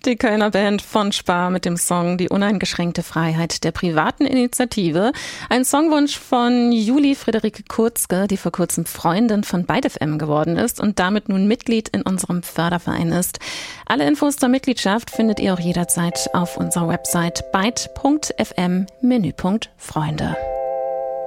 Die Kölner Band von Spar mit dem Song Die uneingeschränkte Freiheit der privaten Initiative. Ein Songwunsch von Julie Friederike Kurzke, die vor kurzem Freundin von ByteFM geworden ist und damit nun Mitglied in unserem Förderverein ist. Alle Infos zur Mitgliedschaft findet ihr auch jederzeit auf unserer Website byte.fm Menüpunkt Freunde.